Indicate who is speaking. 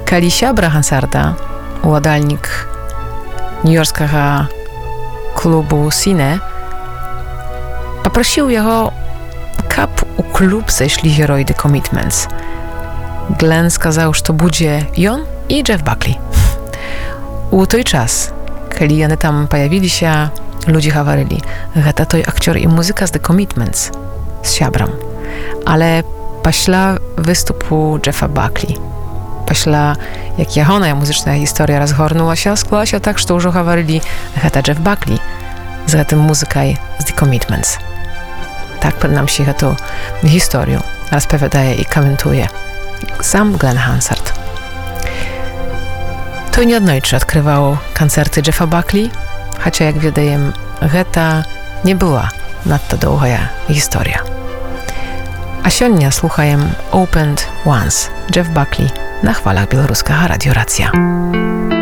Speaker 1: Kali siabra Hansarda, uładalnik newyorskiego klubu Cine, poprosił jego kap u klub ześli heroi The Commitments. Glenn skazał, że to będzie on i Jeff Buckley. U той czas, kiedy oni tam pojawili się, ludzie говорили, że to aktor i muzyka z The Commitments, z siabram. Ale після виступу Jeffa Buckley, після як ягоная музычная гісторыя разгорнулася, склалася так, што ўжо гаварылі, гэта Jeff Buckley з гэтым музыкай з The Commitments. Так, прынамсі, гэту гісторыю распавядае і каментуе сам Glenn Hansard. Той неаднойчы адкрываў канцэрты Jeffa Buckley, хаця, як ведаем, гэта не была надта доўгая гісторыя. A сёння слухаем Opened Once, Jeff Buckley, na chwalach Białoruskiego Radio Racja.